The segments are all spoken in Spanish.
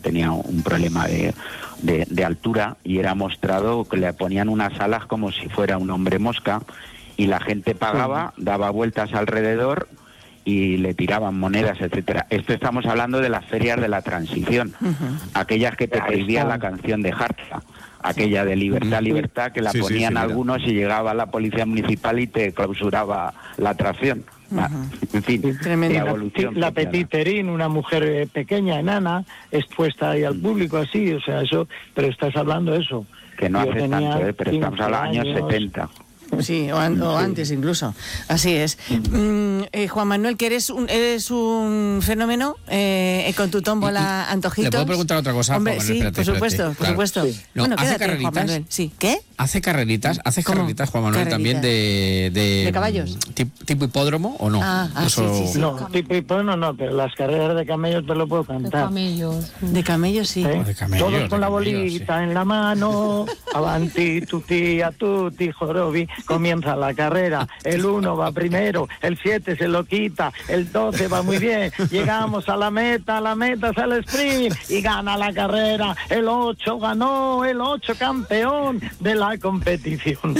tenía un problema de altura, y era mostrado que le ponían unas alas como si fuera un hombre mosca, y la gente pagaba, daba vueltas alrededor y le tiraban monedas, etcétera. Esto estamos hablando de las ferias de la transición, aquellas que te prohibían la canción de Hartza, aquella de Libertad, Libertad, que la ponían algunos y llegaba la policía municipal y te clausuraba la atracción. En fin, la Petiterín, una mujer pequeña, enana, expuesta ahí al público, así, o sea, eso, pero estás hablando de eso. Que no hace tanto, pero estamos a los años 70. Sí, o antes incluso. Así es. Juan Manuel, que eres un fenómeno con tu tómbola antojitos. ¿Le puedo preguntar otra cosa? Hombre, Juan Manuel? sí, por supuesto, por supuesto. Sí. No, bueno, ¿hace quédate, carreritas? Juan Manuel. Sí. ¿Qué? ¿Hace carreritas, Juan Manuel, también de caballos? ¿Tipo hipódromo o no? Sí. No, tipo hipódromo no, pero las carreras de camellos te lo puedo cantar. De camellos. De camellos, sí. De camellos, todos con la bolita en la mano, avanti, tutti, jorobi, comienza la carrera, el 1 va primero, el 7 se lo quita, el 12 va muy bien, llegamos a la meta sale el sprint y gana la carrera, el 8 ganó, el 8 campeón de la competición.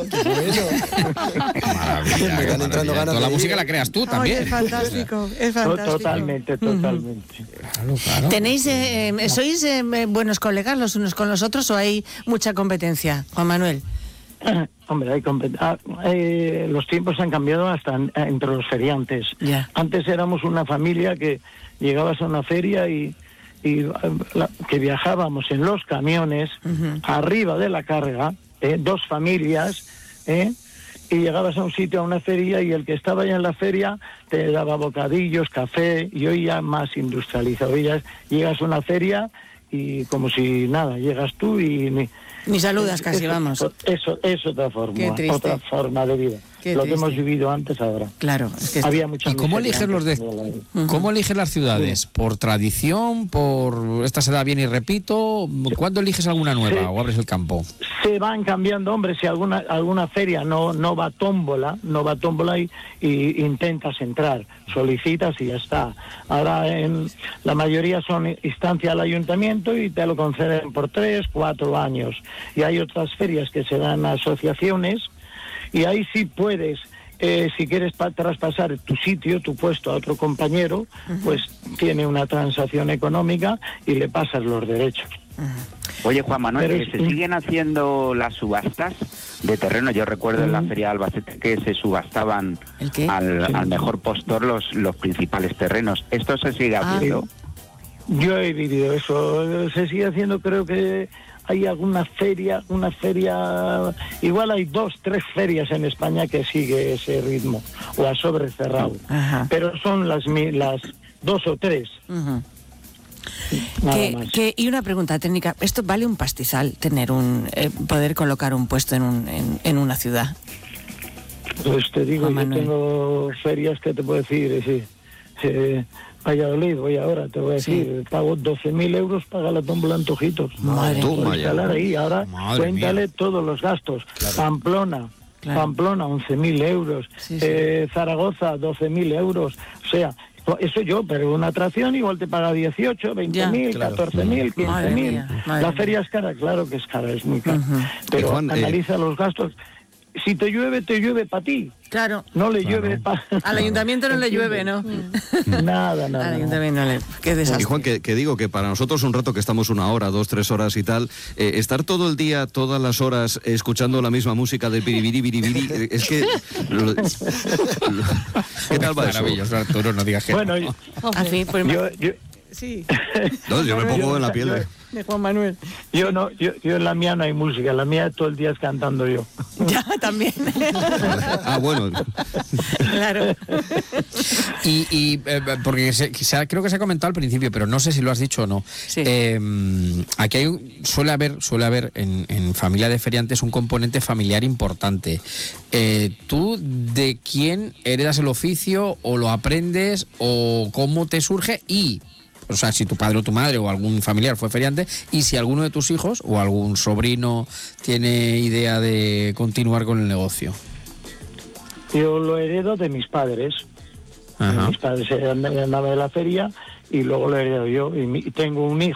Maravilla. Toda la música la creas tú también. Oye, es fantástico, es fantástico. Totalmente. Claro. ¿Tenéis, sois buenos colegas los unos con los otros o hay mucha competencia, Juan Manuel? Hombre, los tiempos han cambiado hasta entre los feriantes. Antes éramos una familia que llegabas a una feria y que viajábamos en los camiones arriba de la carga, 2 familias, y llegabas a un sitio, a una feria, y el que estaba ya en la feria te daba bocadillos, café, y hoy ya más industrializado. Hoy ya llegas a una feria y como si nada, llegas tú y ni saludas casi, vamos. Eso es otra forma de vida. Qué lo triste. que hemos vivido antes ahora. Claro. Es que había mucha. ¿Y cómo eliges cómo eliges las ciudades? ¿Por tradición? ¿Por esta se da bien y repito? ¿Cuándo eliges alguna nueva o abres el campo? Se van cambiando, hombre. Si alguna feria no va tómbola y intentas entrar, solicitas y ya está. Ahora la mayoría son instancia al ayuntamiento y te lo conceden por 3, 4 años. Y hay otras ferias que se dan a asociaciones. Y ahí sí puedes, si quieres traspasar tu sitio, tu puesto a otro compañero, pues tiene una transacción económica y le pasas los derechos. Oye, Juan Manuel, ¿se siguen haciendo las subastas de terreno? Yo recuerdo en la Feria de Albacete que se subastaban al mejor postor los principales terrenos. ¿Esto se sigue haciendo? Yo he vivido eso. Se sigue haciendo, creo que hay alguna feria, igual hay 2, 3 ferias en España que sigue ese ritmo, o a sobre cerrado. Pero son las 2 o 3. Y una pregunta técnica, ¿esto vale un pastizal tener poder colocar un puesto en una ciudad? Pues te digo, yo tengo ferias que te puedo decir, Valladolid, te voy a decir, pago 12.000 euros, paga la tómbola Antojitos. Por instalar ahí, ahora cuéntale todos los gastos. Claro. Pamplona, 11.000 euros. Zaragoza, 12.000 euros. O sea, eso pero una atracción igual te paga 18, 20.000, 14.000, 15.000. La feria es cara, claro que es cara, es muy cara. Pero Juan, analiza los gastos. Si te llueve para ti. Claro. No le llueve al ayuntamiento no le llueve, ¿no? Nada. Al ayuntamiento no le... Qué desastre. Y Juan, que digo que para nosotros un rato que estamos 1 hora, 2, 3 horas y tal, estar todo el día, todas las horas, escuchando la misma música de biribiri, es que... ¿Qué tal va eso? Maravilloso, Arturo, no digas que bueno, en fin, pues... Sí. No, yo me pongo en la piel de Juan Manuel. Yo en la mía no hay música, la mía todo el día es cantando yo. Ya, también. Bueno. Claro. Y porque creo que se ha comentado al principio, pero no sé si lo has dicho o no. Sí. Aquí suele haber en familia de feriantes un componente familiar importante. ¿Tú de quién heredas el oficio o lo aprendes o cómo te surge? O sea, si tu padre o tu madre o algún familiar fue feriante, y si alguno de tus hijos o algún sobrino tiene idea de continuar con el negocio. Yo lo heredo de mis padres. Mis padres andaban de la feria y luego lo heredo yo. Y tengo un hijo